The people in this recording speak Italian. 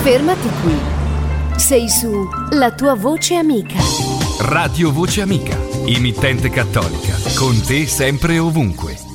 Fermati qui. Sei su La tua voce amica. Radio Voce Amica, emittente cattolica, con te sempre e ovunque.